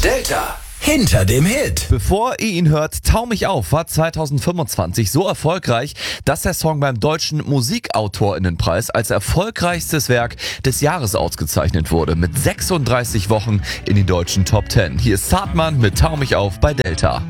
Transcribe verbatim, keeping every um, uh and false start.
Delta hinter dem Hit. Bevor ihr ihn hört, Tau mich auf war zwanzig fünfundzwanzig so erfolgreich, dass der Song beim Deutschen Musikautorinnenpreis als erfolgreichstes Werk des Jahres ausgezeichnet wurde, mit sechsunddreißig Wochen in den deutschen Top zehn. Hier ist Zartmann mit Tau mich auf bei Delta.